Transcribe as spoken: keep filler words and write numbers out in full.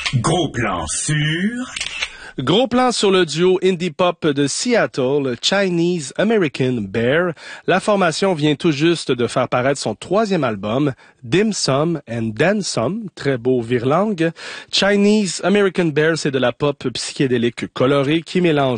Gros plan sur... Gros plan sur le duo indie pop de Seattle, Chinese American Bear. La formation vient tout juste de faire paraître son troisième album, Dim Sum and Then Some, très beau virlangue. Chinese American Bear, c'est de la pop psychédélique colorée qui mélange